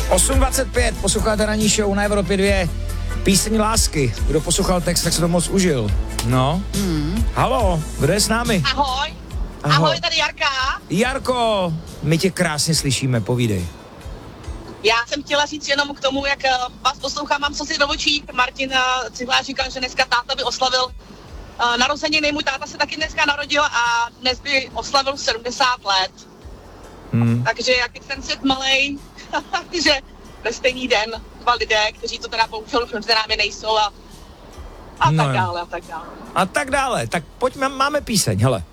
8:25, posloucháte ranní show na Evropě 2. Píseň lásky. Kdo poslouchal text, tak se to moc užil. No. Halo, kdo je s námi? Ahoj. Ahoj, tady Jarka. Jarko, my tě krásně slyšíme, povídej. Já jsem chtěla říct jenom k tomu, jak vás poslouchám, mám slzy do očí. Martin Cihlář říkal, že dneska táta by oslavil narozeniny. Můj táta se taky dneska narodil a dnes by oslavil 70 let. Takže jak je ten svět malej, že ve stejný den dva lidé, kteří to teda bohužel už mezi námi nejsou a tak dále. A tak dále. Tak pojďme, máme píseň, hele.